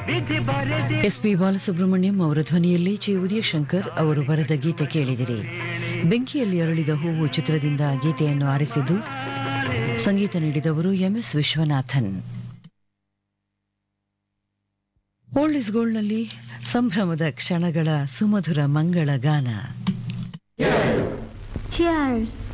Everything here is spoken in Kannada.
ಎಸ್ಪಿ ಬಾಲಸುಬ್ರಹ್ಮಣ್ಯಂ ಅವರ ಧ್ವನಿಯಲ್ಲಿ ಜಿ ಉದಯಶಂಕರ್ ಅವರು ಬರೆದ ಗೀತೆ ಕೇಳಿದಿರಿ. ಬೆಂಕಿಯಲ್ಲಿ ಅರಳಿದ ಹೂವು ಚಿತ್ರದಿಂದ ಗೀತೆಯನ್ನು ಆರಿಸಿದ್ದು ಸಂಗೀತ ನೀಡಿದವರು ಎಂಎಸ್ ವಿಶ್ವನಾಥನ್. ಓಲ್ಡ್ ಇಸ್ ಗೋಲ್ಡ್ನಲ್ಲಿ ಸಂಭ್ರಮದ ಕ್ಷಣಗಳ ಸುಮಧುರ ಮಂಗಳ ಗಾನ. Cheers.